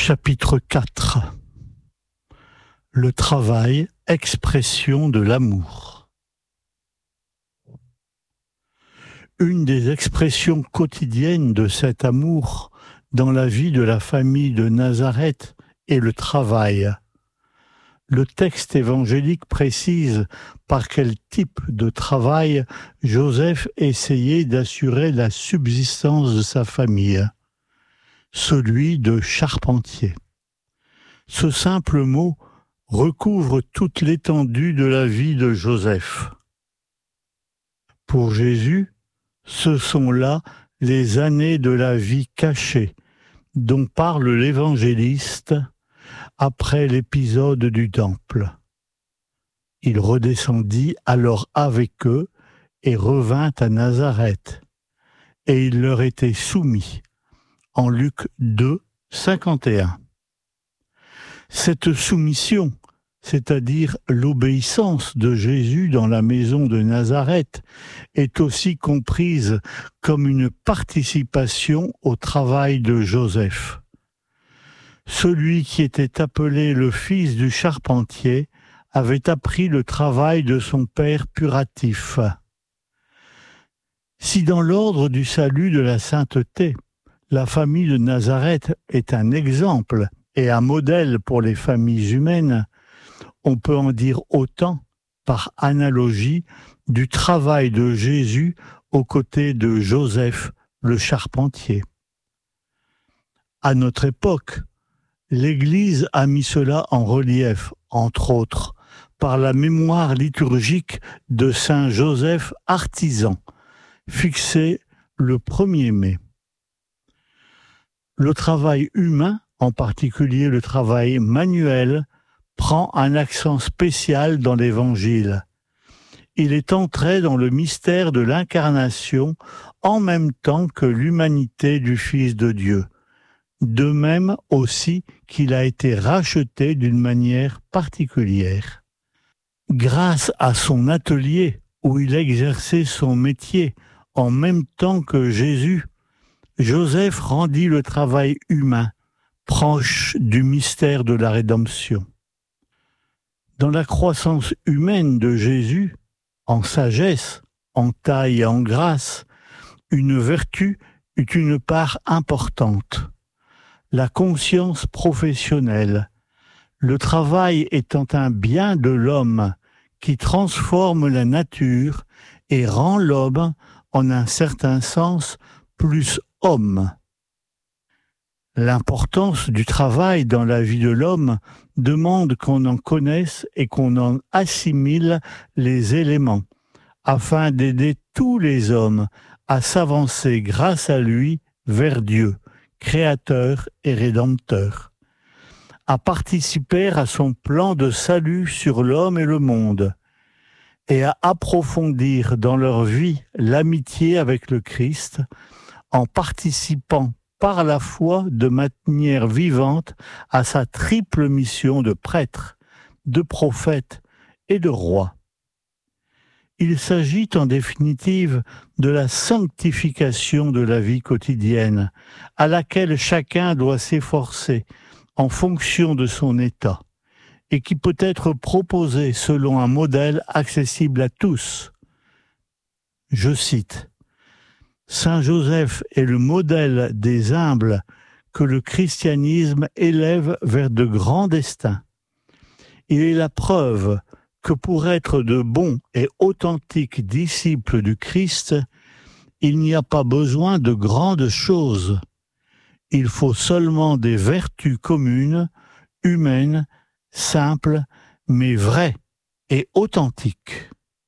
Chapitre 4. Le travail, expression de l'amour. Une des expressions quotidiennes de cet amour dans la vie de la famille de Nazareth est le travail. Le texte évangélique précise par quel type de travail Joseph essayait d'assurer la subsistance de sa famille. Celui de charpentier. Ce simple mot recouvre toute l'étendue de la vie de Joseph. Pour Jésus, ce sont là les années de la vie cachée dont parle l'évangéliste après l'épisode du temple. Il redescendit alors avec eux et revint à Nazareth, et il leur était soumis. En Luc 2, 51. Cette soumission, c'est-à-dire l'obéissance de Jésus dans la maison de Nazareth, est aussi comprise comme une participation au travail de Joseph. Celui qui était appelé le fils du charpentier avait appris le travail de son père puratif. Si dans l'ordre du salut de la sainteté, la famille de Nazareth est un exemple et un modèle pour les familles humaines, on peut en dire autant, par analogie, du travail de Jésus aux côtés de Joseph, le charpentier. À notre époque, l'Église a mis cela en relief, entre autres, par la mémoire liturgique de Saint Joseph artisan, fixée le 1er mai. Le travail humain, en particulier le travail manuel, prend un accent spécial dans l'Évangile. Il est entré dans le mystère de l'incarnation en même temps que l'humanité du Fils de Dieu. De même aussi qu'il a été racheté d'une manière particulière. Grâce à son atelier où il exerçait son métier en même temps que Jésus, Joseph rendit le travail humain, proche du mystère de la rédemption. Dans la croissance humaine de Jésus, en sagesse, en taille et en grâce, une vertu eut une part importante. La conscience professionnelle, le travail étant un bien de l'homme qui transforme la nature et rend l'homme, en un certain sens, plus homme. L'importance du travail dans la vie de l'homme demande qu'on en connaisse et qu'on en assimile les éléments, afin d'aider tous les hommes à s'avancer grâce à lui vers Dieu, créateur et rédempteur, à participer à son plan de salut sur l'homme et le monde, et à approfondir dans leur vie l'amitié avec le Christ, en participant par la foi de manière vivante à sa triple mission de prêtre, de prophète et de roi. Il s'agit en définitive de la sanctification de la vie quotidienne, à laquelle chacun doit s'efforcer en fonction de son état, et qui peut être proposée selon un modèle accessible à tous. Je cite: Saint Joseph est le modèle des humbles que le christianisme élève vers de grands destins. Il est la preuve que pour être de bons et authentiques disciples du Christ, il n'y a pas besoin de grandes choses. Il faut seulement des vertus communes, humaines, simples, mais vraies et authentiques.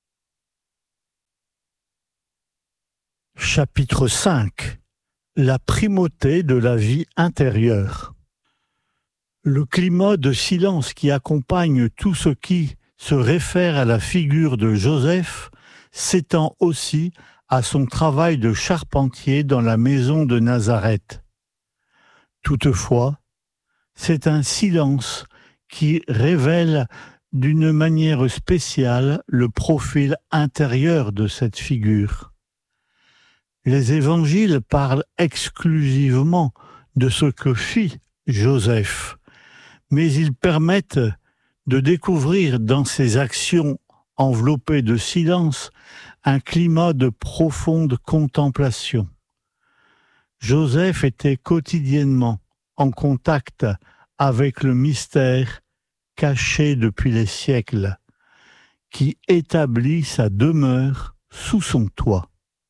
Chapitre 5. La primauté de la vie intérieure. Le climat de silence qui accompagne tout ce qui se réfère à la figure de Joseph s'étend aussi à son travail de charpentier dans la maison de Nazareth. Toutefois, c'est un silence qui révèle d'une manière spéciale le profil intérieur de cette figure. Les évangiles parlent exclusivement de ce que fit Joseph, mais ils permettent de découvrir dans ses actions enveloppées de silence un climat de profonde contemplation. Joseph était quotidiennement en contact avec le mystère caché depuis les siècles, qui établit sa demeure sous son toit.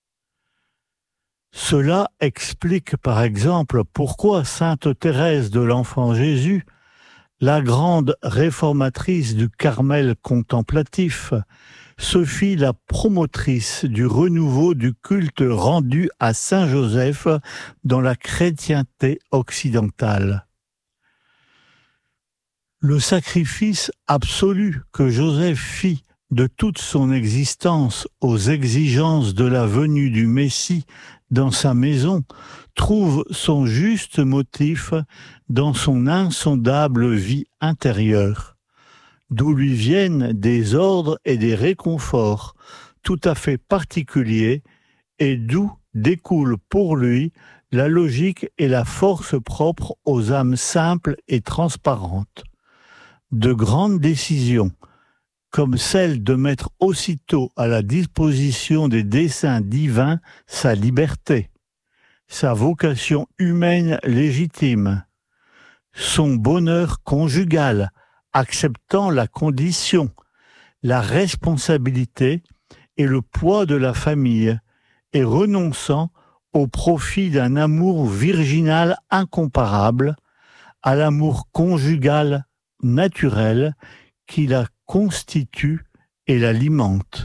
Cela explique par exemple pourquoi sainte Thérèse de l'Enfant Jésus, la grande réformatrice du Carmel contemplatif, se fit la promotrice du renouveau du culte rendu à Saint Joseph dans la chrétienté occidentale. Le sacrifice absolu que Joseph fit de toute son existence aux exigences de la venue du Messie dans sa maison trouve son juste motif dans son insondable vie intérieure, d'où lui viennent des ordres et des réconforts tout à fait particuliers et d'où découlent pour lui la logique et la force propres aux âmes simples et transparentes. De grandes décisions, comme celle de mettre aussitôt à la disposition des desseins divins sa liberté, sa vocation humaine légitime, son bonheur conjugal, acceptant la condition, la responsabilité et le poids de la famille, et renonçant au profit d'un amour virginal incomparable, à l'amour conjugal naturel qui la constitue et l'alimente.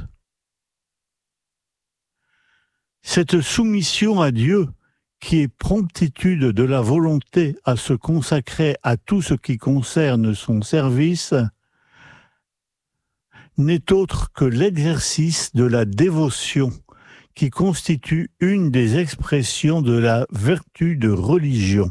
Cette soumission à Dieu, qui est promptitude de la volonté à se consacrer à tout ce qui concerne son service, n'est autre que l'exercice de la dévotion, qui constitue une des expressions de la vertu de religion.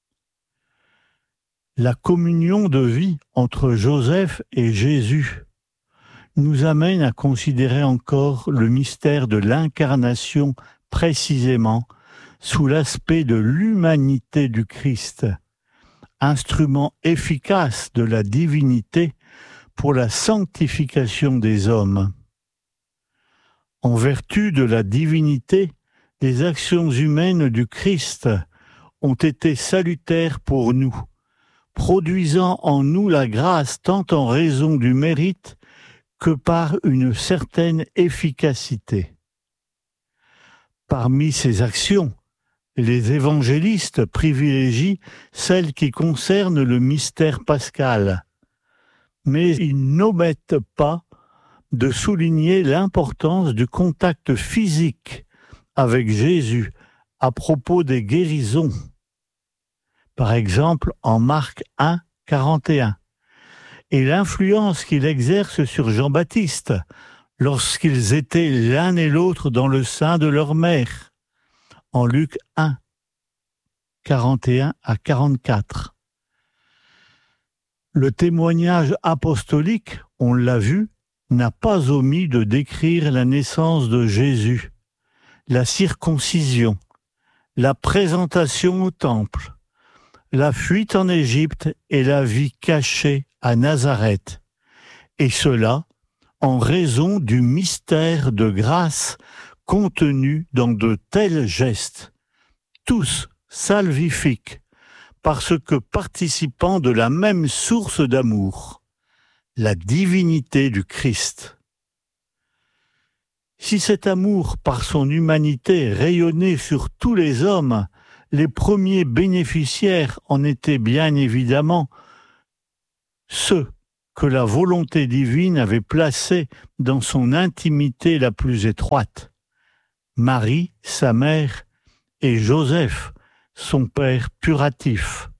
La communion de vie entre Joseph et Jésus nous amène à considérer encore le mystère de l'incarnation précisément sous l'aspect de l'humanité du Christ, instrument efficace de la divinité pour la sanctification des hommes. En vertu de la divinité, les actions humaines du Christ ont été salutaires pour nous, produisant en nous la grâce tant en raison du mérite que par une certaine efficacité. Parmi ces actions, les évangélistes privilégient celles qui concernent le mystère pascal, mais ils n'omettent pas de souligner l'importance du contact physique avec Jésus à propos des guérisons. Par exemple, en Marc 1, 41, et l'influence qu'il exerce sur Jean-Baptiste lorsqu'ils étaient l'un et l'autre dans le sein de leur mère, en Luc 1, 41 à 44. Le témoignage apostolique, on l'a vu, n'a pas omis de décrire la naissance de Jésus, la circoncision, la présentation au temple, la fuite en Égypte et la vie cachée à Nazareth, et cela en raison du mystère de grâce contenu dans de tels gestes, tous salvifiques, parce que participant de la même source d'amour, la divinité du Christ. Si cet amour, par son humanité, rayonnait sur tous les hommes, les premiers bénéficiaires en étaient bien évidemment ceux que la volonté divine avait placés dans son intimité la plus étroite. Marie, sa mère, et Joseph, son père puratif.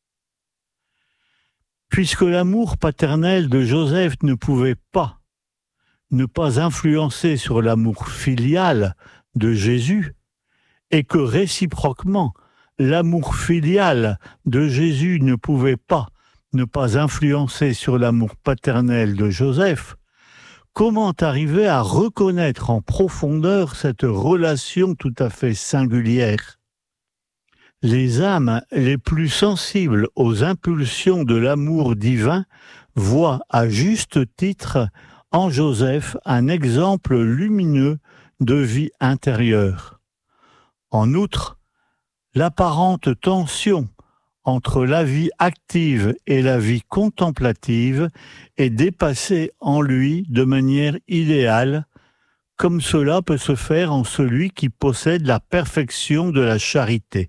Puisque l'amour paternel de Joseph ne pouvait pas ne pas influencer sur l'amour filial de Jésus, et que réciproquement, l'amour filial de Jésus ne pouvait pas ne pas influencer sur l'amour paternel de Joseph, comment arriver à reconnaître en profondeur cette relation tout à fait singulière? Les âmes les plus sensibles aux impulsions de l'amour divin voient à juste titre en Joseph un exemple lumineux de vie intérieure. En outre, l'apparente tension entre la vie active et la vie contemplative est dépassée en lui de manière idéale, comme cela peut se faire en celui qui possède la perfection de la charité.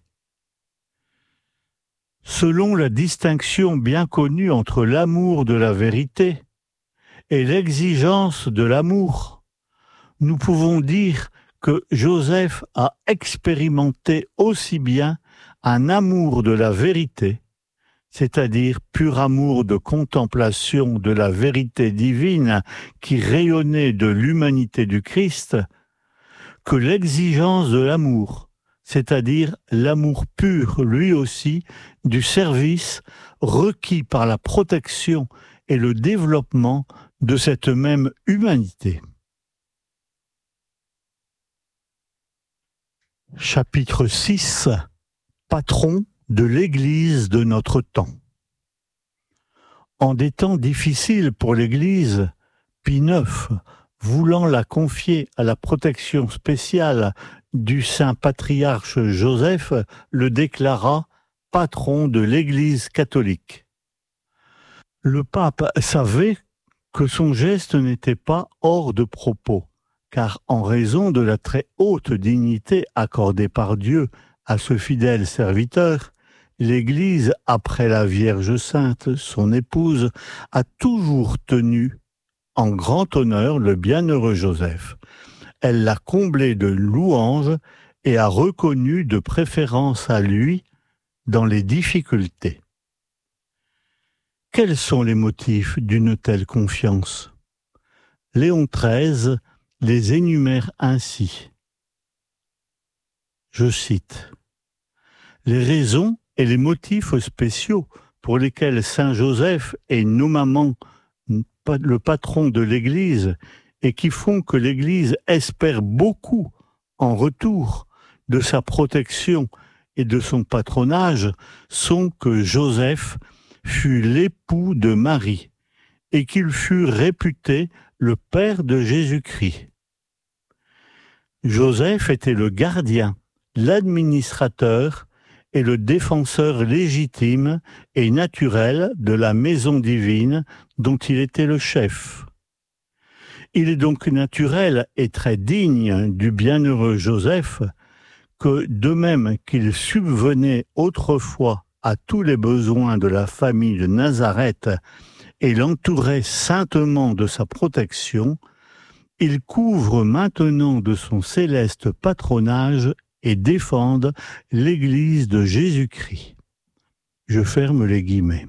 Selon la distinction bien connue entre l'amour de la vérité et l'exigence de l'amour, nous pouvons dire que Joseph a expérimenté aussi bien un amour de la vérité, c'est-à-dire pur amour de contemplation de la vérité divine qui rayonnait de l'humanité du Christ, que l'exigence de l'amour, c'est-à-dire l'amour pur, lui aussi, du service requis par la protection et le développement de cette même humanité. Chapitre 6. Patron de l'Église de notre temps. En des temps difficiles pour l'Église, Pie IX, voulant la confier à la protection spéciale du saint patriarche Joseph, le déclara patron de l'Église catholique. Le pape savait que son geste n'était pas hors de propos, car en raison de la très haute dignité accordée par Dieu à ce fidèle serviteur, l'Église, après la Vierge Sainte, son épouse, a toujours tenu en grand honneur le bienheureux Joseph. Elle l'a comblé de louanges et a reconnu de préférence à lui dans les difficultés. Quels sont les motifs d'une telle confiance ? Léon XIII les énumère ainsi. Je cite. Les raisons et les motifs spéciaux pour lesquels Saint Joseph est nommément le patron de l'Église et qui font que l'Église espère beaucoup en retour de sa protection et de son patronage sont que Joseph fut l'époux de Marie et qu'il fut réputé le père de Jésus-Christ. Joseph était le gardien, l'administrateur et le défenseur légitime et naturel de la maison divine dont il était le chef. Il est donc naturel et très digne du bienheureux Joseph que, de même qu'il subvenait autrefois à tous les besoins de la famille de Nazareth et l'entourait saintement de sa protection, il couvre maintenant de son céleste patronage et défende l'Église de Jésus-Christ. Je ferme les guillemets.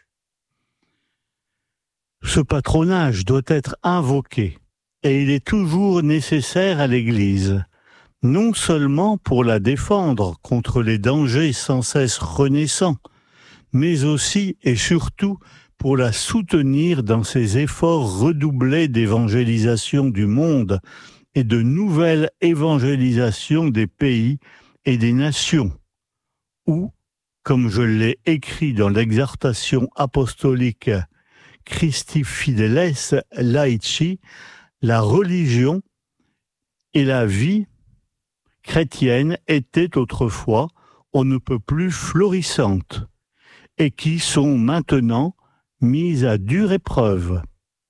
Ce patronage doit être invoqué et il est toujours nécessaire à l'Église, non seulement pour la défendre contre les dangers sans cesse renaissants, mais aussi et surtout pour la soutenir dans ses efforts redoublés d'évangélisation du monde et de nouvelle évangélisation des pays et des nations, où, comme je l'ai écrit dans l'exhortation apostolique Christi Fideles Laici, la religion et la vie chrétienne étaient autrefois on ne peut plus florissantes et qui sont maintenant mises à dure épreuve.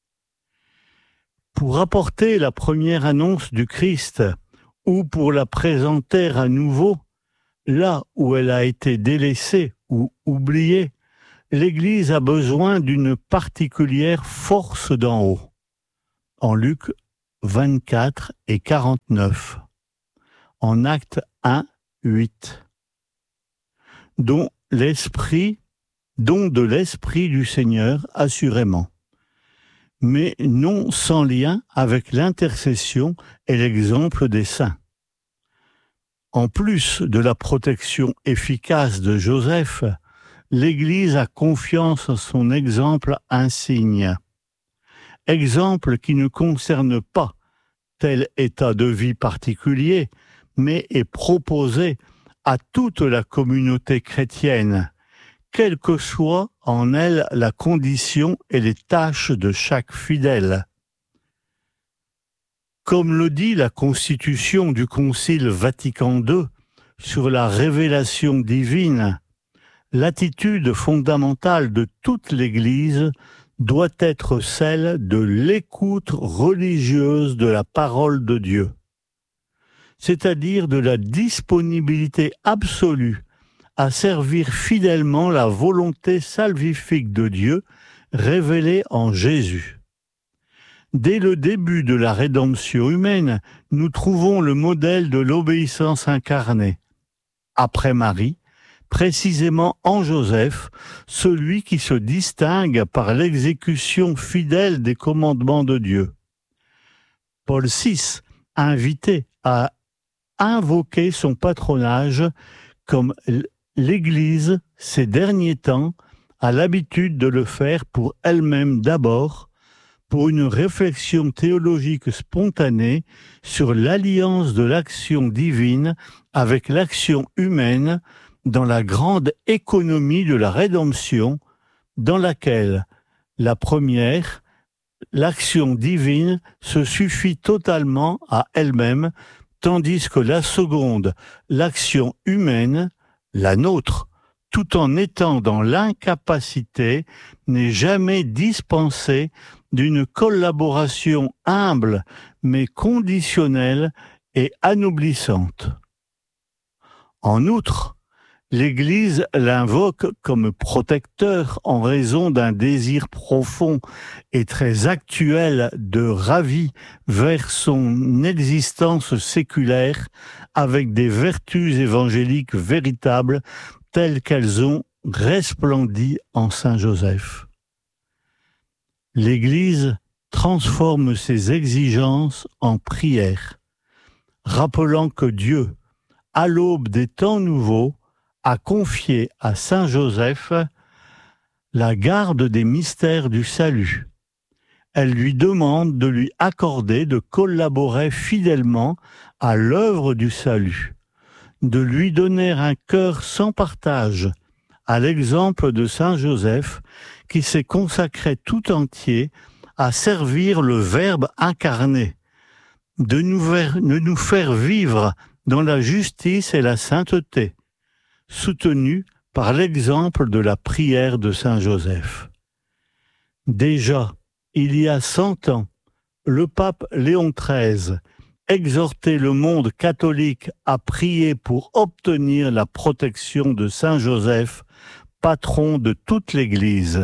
Pour apporter la première annonce du Christ ou pour la présenter à nouveau, là où elle a été délaissée ou oubliée, l'Église a besoin d'une particulière force d'en haut. En Luc 24 et 49, en Actes 1, 8, dont de l'Esprit du Seigneur assurément, mais non sans lien avec l'intercession et l'exemple des saints. En plus de la protection efficace de Joseph, l'Église a confiance en son exemple insigne. Exemple qui ne concerne pas tel état de vie particulier, mais est proposé à toute la communauté chrétienne, quelle que soit en elle la condition et les tâches de chaque fidèle. Comme le dit la Constitution du Concile Vatican II sur la révélation divine, l'attitude fondamentale de toute l'Église doit être celle de l'écoute religieuse de la parole de Dieu, c'est-à-dire de la disponibilité absolue à servir fidèlement la volonté salvifique de Dieu révélée en Jésus. Dès le début de la rédemption humaine, nous trouvons le modèle de l'obéissance incarnée. Après Marie, précisément en Joseph, celui qui se distingue par l'exécution fidèle des commandements de Dieu. Paul VI, invité à invoquer son patronage comme l'Église, ces derniers temps, a l'habitude de le faire pour elle-même d'abord, pour une réflexion théologique spontanée sur l'alliance de l'action divine avec l'action humaine dans la grande économie de la rédemption, dans laquelle la première, l'action divine, se suffit totalement à elle-même, tandis que la seconde, l'action humaine, la nôtre, tout en étant dans l'incapacité, n'est jamais dispensée d'une collaboration humble mais conditionnelle et anoblissante. En outre, l'Église l'invoque comme protecteur en raison d'un désir profond et très actuel de ravi vers son existence séculaire avec des vertus évangéliques véritables telles qu'elles ont resplendi en Saint Joseph. L'Église transforme ses exigences en prière, rappelant que Dieu, à l'aube des temps nouveaux, a confié à Saint Joseph la garde des mystères du salut. Elle lui demande de lui accorder de collaborer fidèlement à l'œuvre du salut, de lui donner un cœur sans partage, à l'exemple de Saint Joseph qui s'est consacré tout entier à servir le Verbe incarné, de nous faire vivre dans la justice et la sainteté, soutenu par l'exemple de la prière de Saint Joseph. Déjà, il y a 100 ans, le pape Léon XIII exhortait le monde catholique à prier pour obtenir la protection de Saint Joseph, patron de toute l'Église.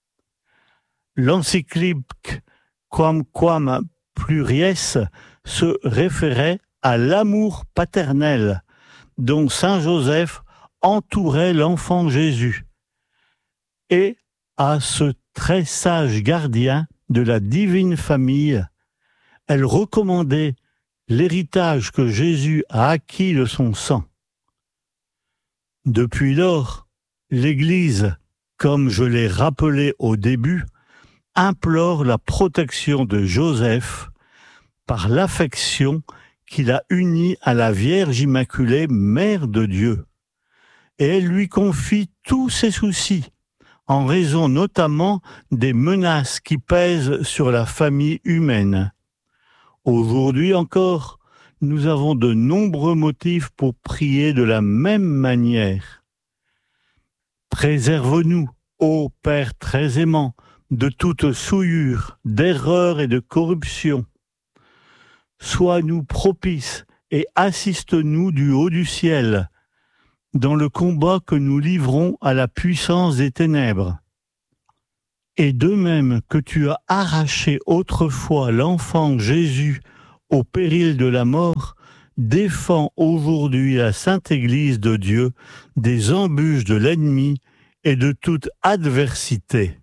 L'encyclique Quamquam Pluries se référait à l'amour paternel dont Saint Joseph entourait l'enfant Jésus et à ce très sage gardien de la divine famille. Elle recommandait l'héritage que Jésus a acquis de son sang. Depuis lors, l'Église, comme je l'ai rappelé au début, implore la protection de Joseph par l'affection qu'il a unie à la Vierge Immaculée, Mère de Dieu. Et elle lui confie tous ses soucis, en raison notamment des menaces qui pèsent sur la famille humaine. Aujourd'hui encore, nous avons de nombreux motifs pour prier de la même manière. Préserve-nous, ô Père très aimant, de toute souillure, d'erreur et de corruption. Sois-nous propice et assiste-nous du haut du ciel, dans le combat que nous livrons à la puissance des ténèbres. Et de même que tu as arraché autrefois l'enfant Jésus au péril de la mort, défends aujourd'hui la Sainte Église de Dieu des embûches de l'ennemi et de toute adversité.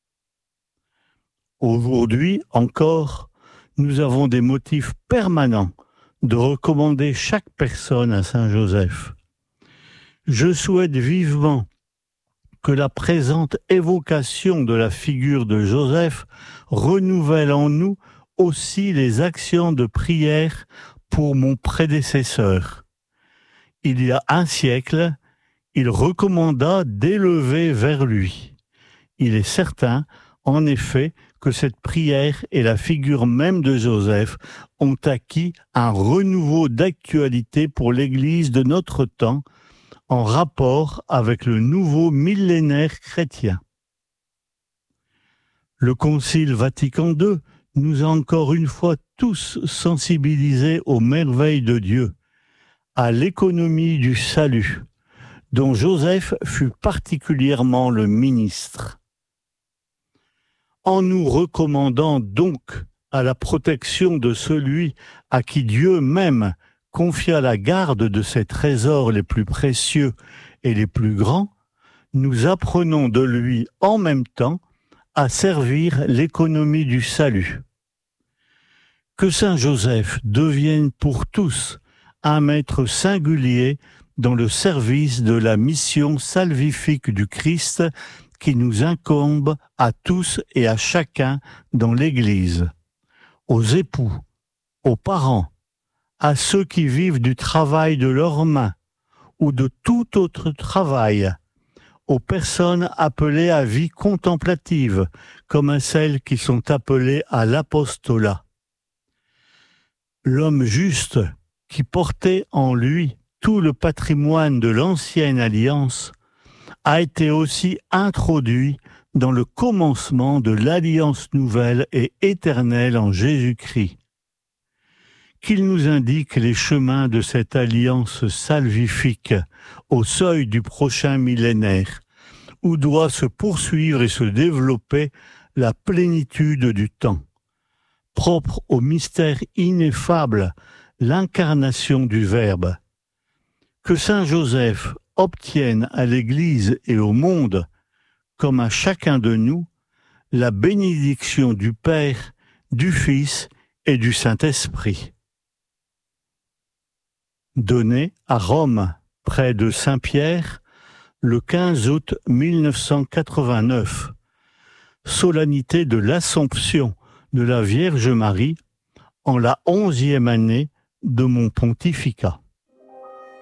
Aujourd'hui encore, nous avons des motifs permanents de recommander chaque personne à Saint Joseph. Je souhaite vivement que la présente évocation de la figure de Joseph renouvelle en nous aussi les actions de prière pour mon prédécesseur. il y a un siècle, il recommanda d'élever vers lui. Il est certain, en effet, que cette prière et la figure même de Joseph ont acquis un renouveau d'actualité pour l'Église de notre temps, en rapport avec le nouveau millénaire chrétien. Le Concile Vatican II nous a encore une fois tous sensibilisés aux merveilles de Dieu, à l'économie du salut, dont Joseph fut particulièrement le ministre. En nous recommandant donc à la protection de celui à qui Dieu même confia la garde de ses trésors les plus précieux et les plus grands, nous apprenons de lui en même temps à servir l'économie du salut. Que Saint Joseph devienne pour tous un maître singulier dans le service de la mission salvifique du Christ qui nous incombe à tous et à chacun dans l'Église, aux époux, aux parents, à ceux qui vivent du travail de leurs mains ou de tout autre travail, aux personnes appelées à vie contemplative, comme à celles qui sont appelées à l'apostolat. L'homme juste, qui portait en lui tout le patrimoine de l'ancienne alliance, a été aussi introduit dans le commencement de l'alliance nouvelle et éternelle en Jésus-Christ. Qu'il nous indique les chemins de cette alliance salvifique au seuil du prochain millénaire, où doit se poursuivre et se développer la plénitude du temps, propre au mystère ineffable, l'incarnation du Verbe. Que Saint Joseph obtienne à l'Église et au monde, comme à chacun de nous, la bénédiction du Père, du Fils et du Saint-Esprit. Donné à Rome, près de Saint-Pierre, le 15 août 1989, solennité de l'Assomption de la Vierge Marie, en la 11e année de mon pontificat.